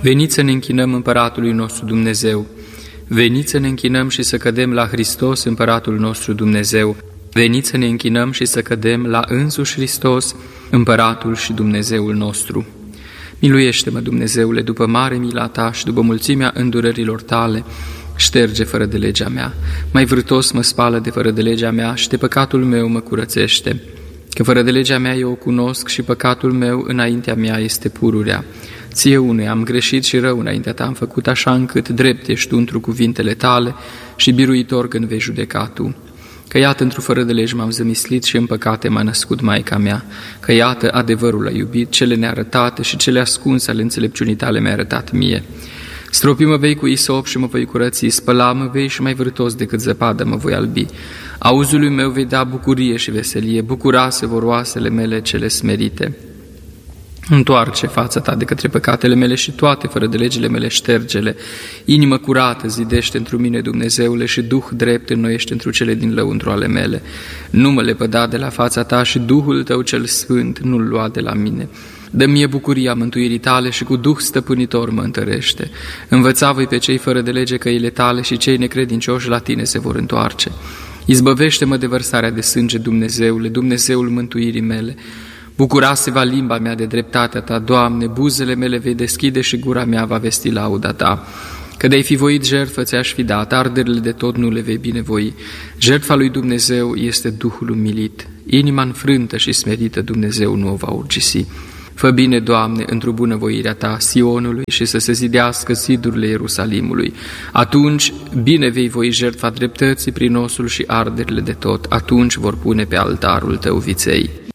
Veniți să ne închinăm Împăratului nostru Dumnezeu. Veniți să ne închinăm și să cădem la Hristos, Împăratul nostru Dumnezeu. Veniți să ne închinăm și să cădem la însuși Hristos, Împăratul și Dumnezeul nostru. Miluiește-mă, Dumnezeule, după mare mila Ta și după mulțimea îndurărilor Tale, șterge fără de legea mea. Mai vârtos mă spală de fără de legea mea și de păcatul meu mă curățește. Că fără de legea mea eu o cunosc și păcatul meu înaintea mea este pururea. Ție unui am greșit și rău înaintea Ta am făcut, așa încât drept ești Tu întru cuvintele Tale și biruitor când vei judeca Tu. Că iată, într-o fără de legi m-am zămislit și în păcate m-a născut Maica mea. Că iată, adevărul a iubit, cele nearătate și cele ascunse ale înțelepciunii Tale mi-a arătat mie. Stropi-mă vei cu isop și mă voi curăți, spăla-mă vei și mai vârtos decât zăpadă mă voi albi. Auzului meu vei da bucurie și veselie, bucurase vor oasele mele cele smerite. Întoarce fața Ta de către păcatele mele și toate fără de legile mele ștergele. Inimă curată zidește întru mine, Dumnezeule, și Duh drept înnoiește întru cele din lăuntru ale mele. Nu mă lepăda de la fața Ta și Duhul Tău cel Sfânt nu-L lua de la mine. Dă-mi bucuria mântuirii Tale și cu Duh stăpânitor mă întărește. Învăța voi pe cei fără de lege căile Tale și cei necredincioși la Tine se vor întoarce. Izbăvește-mă de vărsarea de sânge, Dumnezeule, Dumnezeul mântuirii mele. Bucura-se-va limba mea de dreptatea Ta, Doamne, buzele mele vei deschide și gura mea va vesti lauda Ta. Că de-ai fi voit jertfă ți-aș fi dat, arderile de tot nu le vei binevoi. Jertfa lui Dumnezeu este Duhul umilit, inima înfrântă și smerită Dumnezeu nu o va urgisi. Fă bine, Doamne, într-o bunăvoirea Ta Sionului și să se zidească zidurile Ierusalimului. Atunci bine vei voi jertfa dreptății prin osul și arderile de tot, atunci vor pune pe altarul Tău viței.